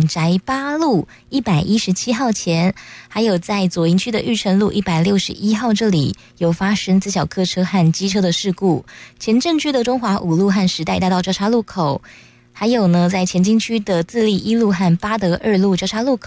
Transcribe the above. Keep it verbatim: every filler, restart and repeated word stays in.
永宅八路一百一十七号前，还有在左营区的玉成路一百六十一号这里有发生自小客车和机车的事故。前镇区的中华五路和时代大道交叉路口，还有呢在前进区的自立一路和八德二路交叉路口